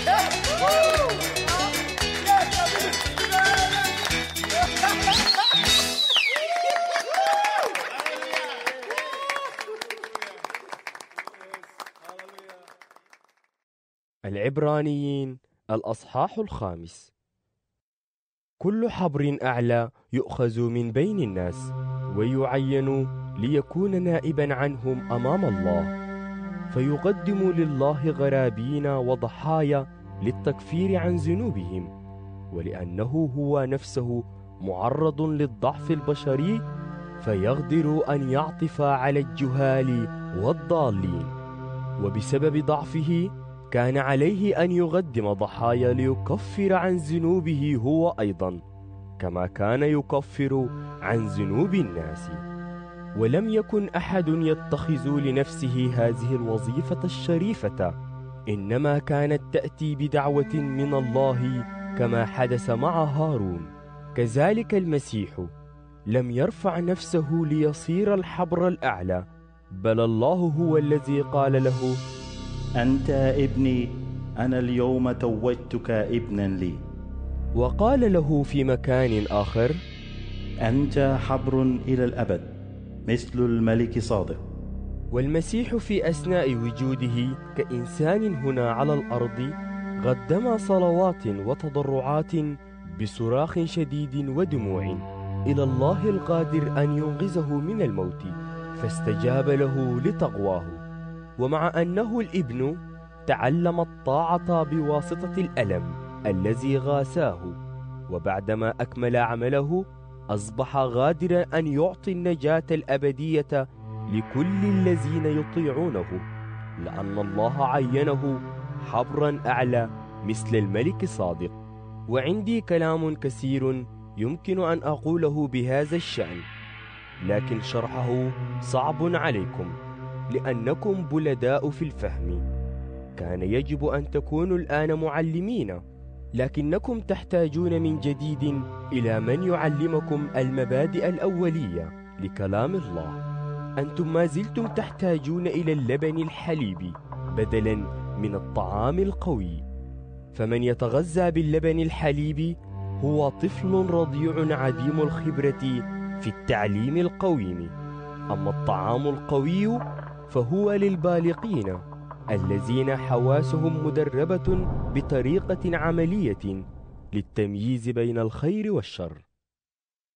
العبرانيين الأصحاح 5. كل حبر أعلى يؤخذ من بين الناس ويعين ليكون نائبا عنهم أمام الله، فيقدم لله غرابين وضحايا للتكفير عن ذنوبهم، ولأنه هو نفسه معرض للضعف البشري فيقدر أن يعطف على الجهال والضالين، وبسبب ضعفه كان عليه أن يقدم ضحايا ليكفر عن ذنوبه هو أيضا، كما كان يكفر عن ذنوب الناس. ولم يكن أحد يتخذ لنفسه هذه الوظيفة الشريفة، إنما كانت تأتي بدعوة من الله كما حدث مع هارون. كذلك المسيح لم يرفع نفسه ليصير الحبر الأعلى، بل الله هو الذي قال له: أنت ابني، أنا اليوم توجتك ابنا لي. وقال له في مكان آخر: أنت حبر إلى الأبد مثل الملك صادق. والمسيح في أثناء وجوده كإنسان هنا على الأرض قدم صلوات وتضرعات بصراخ شديد ودموع إلى الله القادر أن ينقذه من الموت، فاستجاب له لتقواه. ومع أنه الابن تعلم الطاعة بواسطة الألم الذي غاساه، وبعدما أكمل عمله أصبح قادرا أن يعطي النجاة الأبدية لكل الذين يطيعونه، لأن الله عينه حبرا أعلى مثل الملك صادق. وعندي كلام كثير يمكن أن أقوله بهذا الشأن، لكن شرحه صعب عليكم لأنكم بلداء في الفهم. كان يجب أن تكونوا الآن معلمين، لكنكم تحتاجون من جديد إلى من يعلمكم المبادئ الأولية لكلام الله. أنتم ما زلتم تحتاجون إلى اللبن الحليبي بدلا من الطعام القوي، فمن يتغذى باللبن الحليبي هو طفل رضيع عديم الخبرة في التعليم القويم، أما الطعام القوي فهو للبالغين الذين حواسهم مدربة بطريقة عملية للتمييز بين الخير والشر.